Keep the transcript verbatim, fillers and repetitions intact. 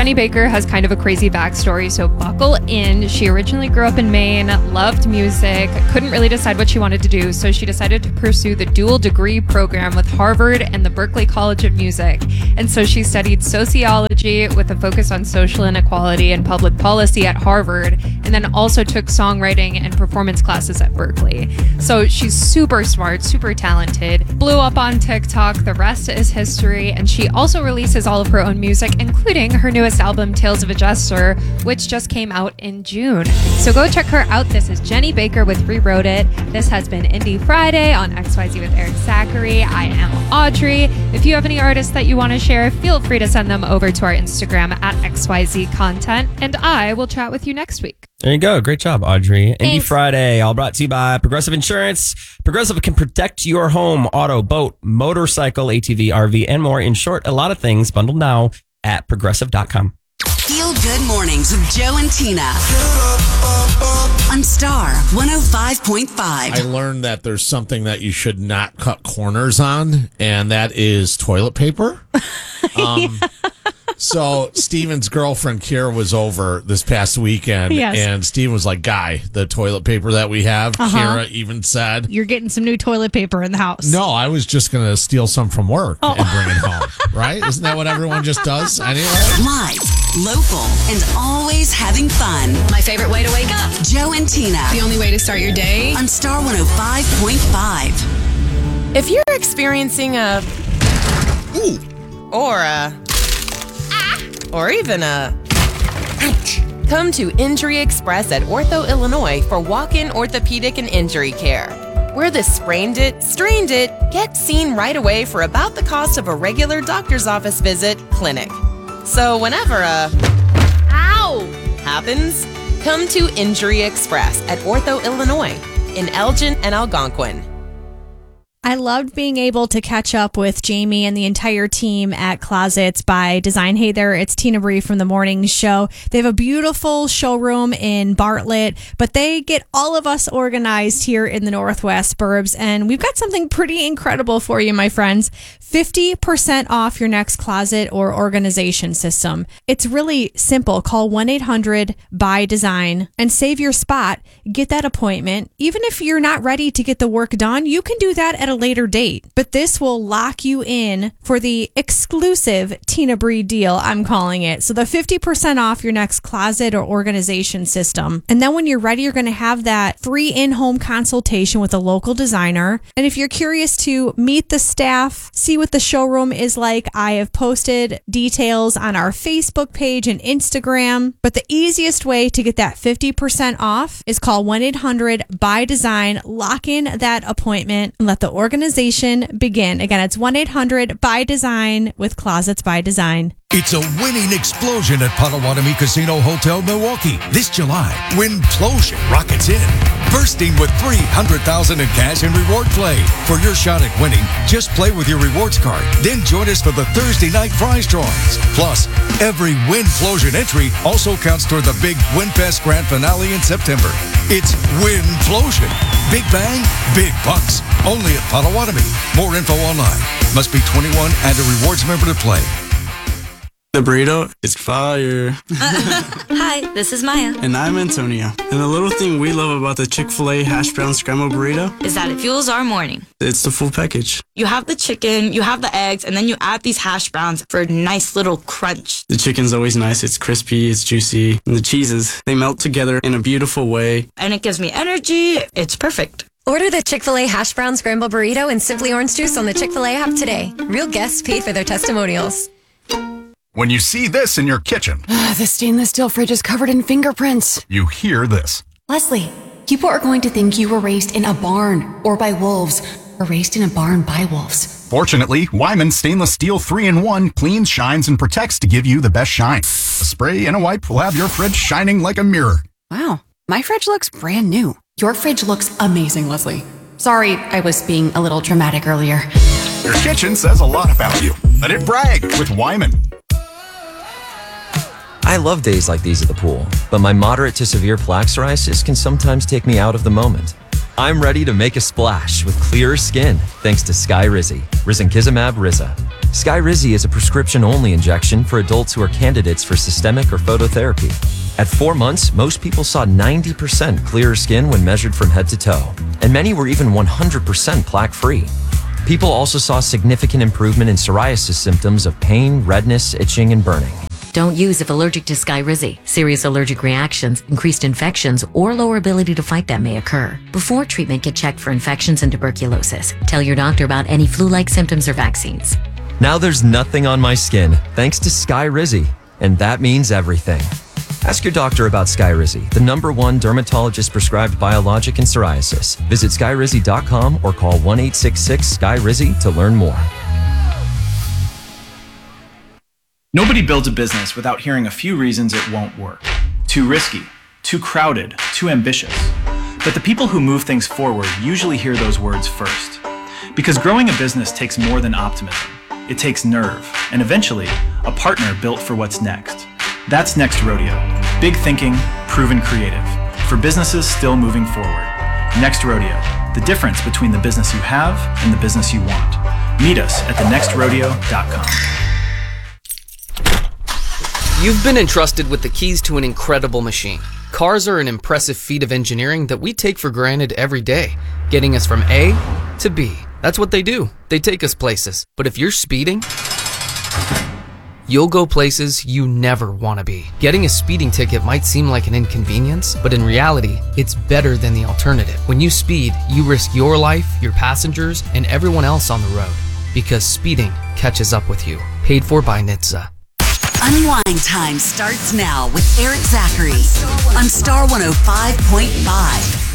Jenny Baker has kind of a crazy backstory, so buckle in. She originally grew up in Maine, loved music, couldn't really decide what she wanted to do, so she decided to pursue the dual degree program with Harvard and the Berklee College of Music. And so she studied sociology with a focus on social inequality and public policy at Harvard, and then also took songwriting and performance classes at Berklee. So she's super smart, super talented, blew up on TikTok, the rest is history, and she also releases all of her own music, including her newest album, Tales of a Jester, which just came out in June. So go check her out. This is Jenny Baker with Rewrote It. This has been Indie Friday on X Y Z with Eric Zachary. I am Audrey. If you have any artists that you want to share, feel free to send them over to our Instagram at X Y Z Content, and I will chat with you next week. There you go. Great job, Audrey. Thanks. Indie Friday, all brought to you by Progressive Insurance. Progressive can protect your home, auto, boat, motorcycle, A T V, R V, and more. In short, a lot of things bundled now at progressive dot com. Feel Good Mornings with Joe and Tina on Star one oh five point five. I learned that there's something that you should not cut corners on, and that is toilet paper. Um, so Steven's girlfriend Kira was over this past weekend, Yes. and Steven was like, "Guy, the toilet paper that we have," Uh-huh. Kira even said, You're getting some new toilet paper in the house. "No, I was just going to steal some from work Oh. and bring it home." Right? Isn't that what everyone just does anyway? Live, local, and always having fun. My favorite way to wake up. Joe and Tina The only way to start your day. on Star one oh five point five. If you're experiencing a ooh, or a ah, or even a ouch, come to Injury Express at Ortho, Illinois for walk-in orthopedic and injury care. Where the sprained it, strained it, get seen right away for about the cost of a regular doctor's office visit clinic. So whenever a ow happens, come to Injury Express at Ortho, Illinois in Elgin and Algonquin. I loved being able to catch up with Jamie and the entire team at Closets by Design. Hey there, it's Tina Bree from The Morning Show. They have a beautiful showroom in Bartlett, but they get all of us organized here in the Northwest Burbs, and we've got something pretty incredible for you, my friends. fifty percent off your next closet or organization system. It's really simple. Call one eight hundred by design and save your spot. Get that appointment. Even if you're not ready to get the work done, you can do that at a later date. But this will lock you in for the exclusive Tina Bree deal, I'm calling it. So the fifty percent off your next closet or organization system. And then when you're ready, you're going to have that free in-home consultation with a local designer. And if you're curious to meet the staff, see what the showroom is like, I have posted details on our Facebook page and Instagram. But the easiest way to get that fifty percent off is call one eight hundred by design, lock in that appointment, and let the organization begin. Again, it's one eight hundred by design with Closets by Design. It's a winning explosion at Potawatomi Casino Hotel, Milwaukee. This July, Winplosion rockets in, bursting with three hundred thousand dollars in cash and reward play. For your shot at winning, just play with your rewards card. Then join us for the Thursday night prize drawings. Plus, every Winplosion entry also counts toward the big WinFest Grand Finale in September. It's Winplosion. Big bang, big bucks. Only at Potawatomi. More info online. Must be twenty-one and a rewards member to play. The burrito is fire. Hi, this is Maya. And I'm Antonio. And the little thing we love about the Chick-fil-A hash brown scrambled burrito Is that it fuels our morning. it's the full package. You have the chicken, you have the eggs, and then you add these hash browns for a nice little crunch. The chicken's always nice. It's crispy, it's juicy. And the cheeses, they melt together in a beautiful way. And it gives me energy. It's perfect. Order the Chick-fil-A Hash Brown Scramble Burrito and Simply Orange Juice on the Chick-fil-A app today. Real guests paid for their testimonials. When you see this in your kitchen, The stainless steel fridge is covered in fingerprints. you hear this. Leslie, people are going to think you were raised in a barn or by wolves or raised in a barn by wolves. Fortunately, Wyman Stainless Steel three in one cleans, shines, and protects to give you the best shine. A spray and a wipe will have your fridge shining like a mirror. Wow, my fridge looks brand new. Your fridge looks amazing, Leslie. Sorry, I was being a little dramatic earlier. Your kitchen says a lot about you. Let it brag with Wyman. I love days like these at the pool, but my moderate to severe plaque psoriasis can sometimes take me out of the moment. I'm ready to make a splash with clearer skin thanks to Sky Rizzy, Risankizumab Rizza. Skyrizi is a prescription-only injection for adults who are candidates for systemic or phototherapy. At four months, most people saw ninety percent clearer skin when measured from head to toe, and many were even one hundred percent plaque-free. People also saw significant improvement in psoriasis symptoms of pain, redness, itching, and burning. Don't use if allergic to Skyrizi. Serious allergic reactions, increased infections, or lower ability to fight them may occur. Before treatment, get checked for infections and tuberculosis. Tell your doctor about any flu-like symptoms or vaccines. Now there's nothing on my skin thanks to Skyrizi, and that means everything. Ask your doctor about Skyrizi, the number one dermatologist-prescribed biologic in psoriasis. Visit skyrizi dot com or call one eight six six Sky Rizi to learn more. Nobody builds a business without hearing a few reasons it won't work. Too risky, too crowded, too ambitious. But the people who move things forward usually hear those words first. Because growing a business takes more than optimism. It takes nerve, and eventually, a partner built for what's next. That's Next Rodeo. Big thinking, proven creative. For businesses still moving forward. Next Rodeo. The difference between the business you have and the business you want. Meet us at the next rodeo dot com. You've been entrusted with the keys to an incredible machine. Cars are an impressive feat of engineering that we take for granted every day, getting us from A to B. That's what they do. They take us places. But if you're speeding, you'll go places you never want to be. Getting a speeding ticket might seem like an inconvenience, but in reality, it's better than the alternative. When you speed, you risk your life, your passengers, and everyone else on the road. Because speeding catches up with you. Paid for by N H T S A. Unwind time starts now with Eric Zachary on Star one oh five point five.